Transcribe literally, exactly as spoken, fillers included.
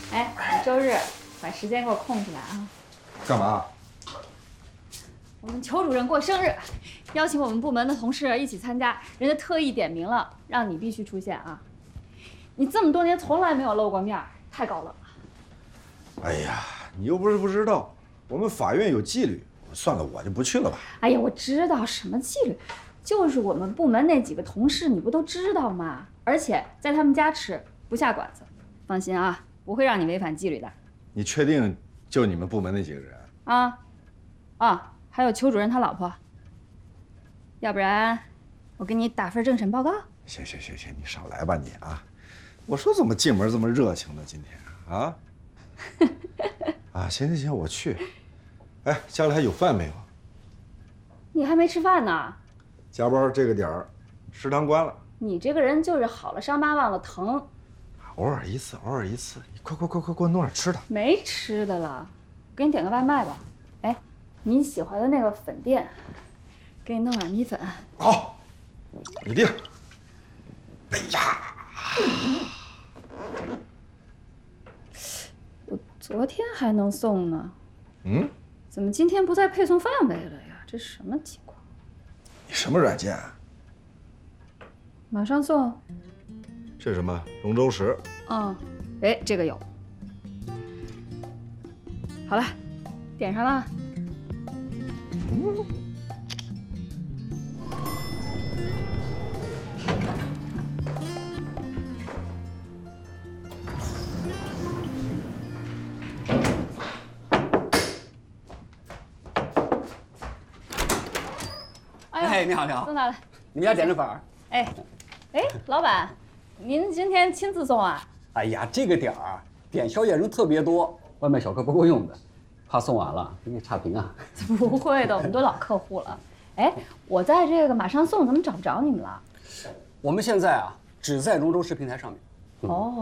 哎，你周日把时间给我空出来啊！ 干嘛？ 我们邱主任过生日，邀请我们部门的同事一起参加，人家特意点名了，让你必须出现啊！你这么多年从来没有露过面，太高冷了。 哎呀，你又不是不知道，我们法院有纪律。算了，我就不去了吧。 哎呀，我知道什么纪律，就是我们部门那几个同事，你不都知道吗？而且在他们家吃，不下馆子。放心啊，不会让你违反纪律的。 你确定就你们部门那几个人？ 啊，啊，还有邱主任他老婆。要不然，我给你打份政审报告。 行行行行，你少来吧你啊！我说怎么进门这么热情呢？今天啊？啊，行行行，我去。哎，家里还有饭没有？ 你还没吃饭呢。 加班这个点儿，食堂关了。 你这个人就是好了伤疤忘了疼。 偶尔一次，偶尔一次。你快快快快给我弄点吃的。 没吃的了，给你点个外卖吧。哎，你喜欢的那个粉店，给你弄碗米粉。 好，你定。哎呀， 我昨天还能送呢。 嗯？ 怎么今天不在配送范围了呀？这什么情况？ 你什么软件啊？ 马上送。 这是什么？龙舟石。 嗯，哎，这个有。好了，点上了。 嗯。 哎，你好，你好， 送到了。 你们家点的粉儿？ 哎，哎，老板，您今天亲自送啊？ 哎呀，这个点儿点宵夜人特别多，外卖小哥不够用的，怕送晚了给你差评啊。 不会的，我们都老客户了。哎，我在这个马上送，怎么找不着你们了？ 我们现在啊，只在龙舟市平台上面。 哦。